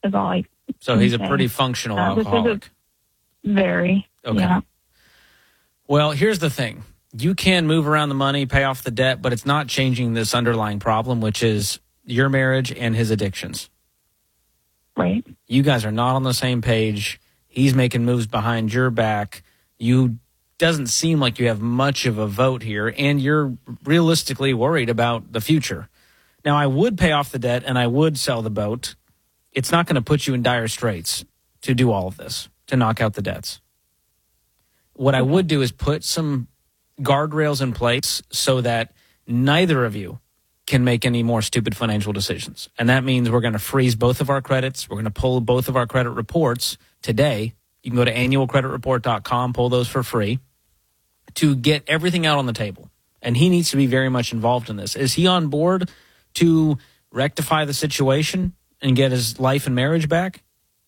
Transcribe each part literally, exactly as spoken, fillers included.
is all I So he's a pretty functional uh, alcoholic. Very. Okay. Yeah. Well, here's the thing. You can move around the money, pay off the debt, but it's not changing this underlying problem, which is your marriage and his addictions. Right. You guys are not on the same page. He's making moves behind your back. You doesn't seem like you have much of a vote here, and you're realistically worried about the future. Now, I would pay off the debt, and I would sell the boat. It's not going to put you in dire straits to do all of this, to knock out the debts. What I would do is put some guardrails in place so that neither of you can make any more stupid financial decisions. And that means we're going to freeze both of our credits. We're going to pull both of our credit reports today. You can go to annual credit report dot com, pull those for free, to get everything out on the table. And he needs to be very much involved in this. Is he on board to rectify the situation and get his life and marriage back?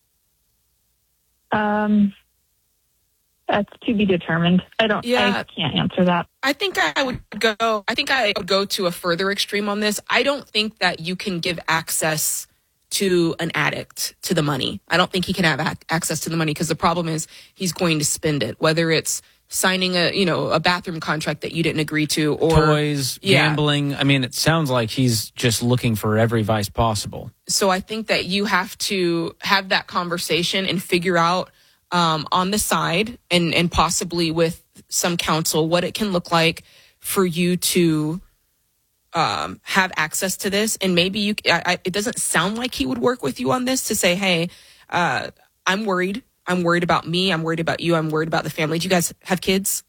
Um, that's to be determined. I don't, Yeah. I can't answer that. I think I would go, I think I would go to a further extreme on this. I don't think that you can give access to an addict to the money. I don't think he can have ac- access to the money because the problem is he's going to spend it, whether it's signing a, you know, a bathroom contract that you didn't agree to, or toys, yeah. gambling. I mean, it sounds like he's just looking for every vice possible. So I think that you have to have that conversation and figure out um, on the side and, and possibly with some counsel what it can look like for you to um, have access to this. And maybe you, I, I, it doesn't sound like he would work with you on this to say, hey, uh, I'm worried. I'm worried about me. I'm worried about you. I'm worried about the family. Do you guys have kids?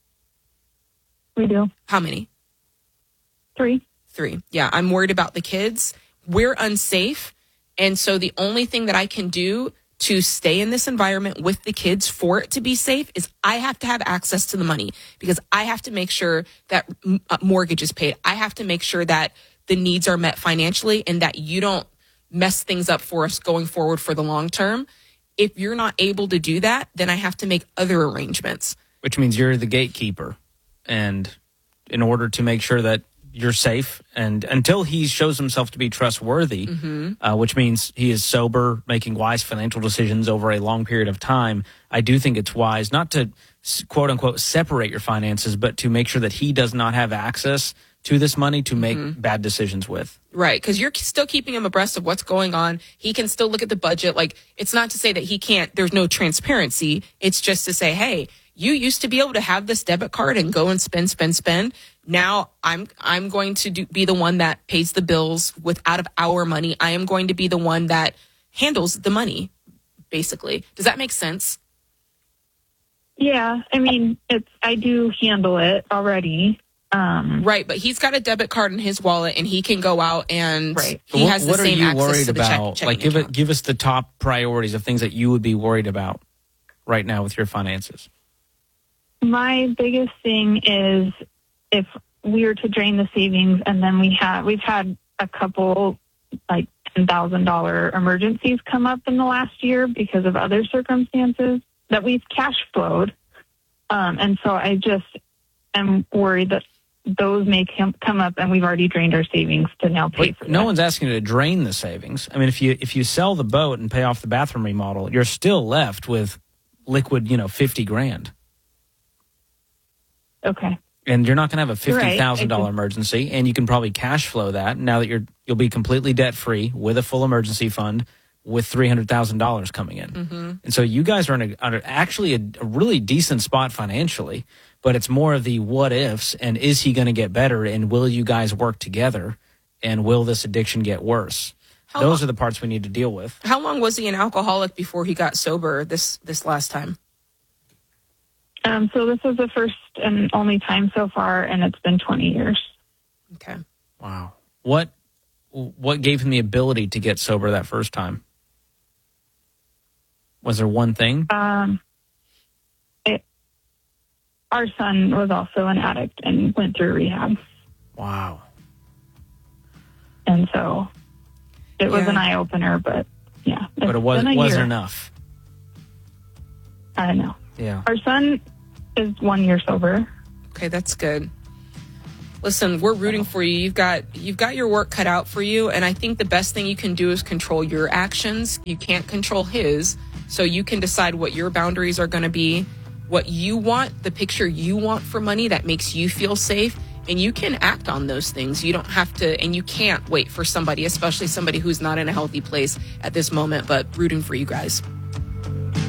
We do. How many? Three. Three. Yeah, I'm worried about the kids. We're unsafe. And so the only thing that I can do to stay in this environment with the kids for it to be safe is I have to have access to the money because I have to make sure that mortgage is paid. I have to make sure that the needs are met financially and that you don't mess things up for us going forward for the long term. If you're not able to do that, then I have to make other arrangements. Which means you're the gatekeeper. And in order to make sure that you're safe, and until he shows himself to be trustworthy, mm-hmm. uh, which means he is sober, making wise financial decisions over a long period of time, I do think it's wise not to, quote unquote, separate your finances, but to make sure that he does not have access to this money to make mm-hmm. bad decisions with. Right, because you're still keeping him abreast of what's going on. He can still look at the budget. Like, it's not to say that he can't, there's no transparency. It's just to say, hey, you used to be able to have this debit card and go and spend, spend, spend. Now I'm I'm going to do, be the one that pays the bills with out of our money. I am going to be the one that handles the money, basically. Does that make sense? Yeah, I mean, it's I do handle it already. Um, right, but he's got a debit card in his wallet, and he can go out and right. he what, has the what same are you access worried to the about? check, like, give account. it, give us the top priorities of things that you would be worried about right now with your finances. My biggest thing is if we were to drain the savings, and then we have we've had a couple like ten thousand dollar emergencies come up in the last year because of other circumstances that we've cash flowed, um, and so I just am worried that those may come come up, and we've already drained our savings to now pay Wait, for no that. one's asking you to drain the savings. I mean, if you if you sell the boat and pay off the bathroom remodel, you're still left with liquid, you know, fifty grand. Okay. And you're not going to have a fifty thousand dollars right. emergency, and you can probably cash flow that now that you're you'll be completely debt free with a full emergency fund with three hundred thousand dollars coming in. Mm-hmm. And so you guys are in a, are actually a, a really decent spot financially, but it's more of the what ifs, and is he going to get better, and will you guys work together, and will this addiction get worse? How Those long, are the parts we need to deal with. How long was he an alcoholic before he got sober this this last time? Um, so this was the first and only time so far, and it's been twenty years. Okay. Wow. What what gave him the ability to get sober that first time? Was there one thing? Um, it, our son was also an addict and went through rehab. Wow. And so it was yeah. an eye-opener, but yeah. But it was, wasn't enough. I know. Yeah. Our son is one year sober. Okay, that's good. Listen, we're rooting for you. You've got you've got your work cut out for you, and I think the best thing you can do is control your actions. You can't control his, so you can decide what your boundaries are going to be, what you want, the picture you want for money that makes you feel safe, and you can act on those things. You don't have to, and you can't wait for somebody, especially somebody who's not in a healthy place at this moment, but rooting for you guys.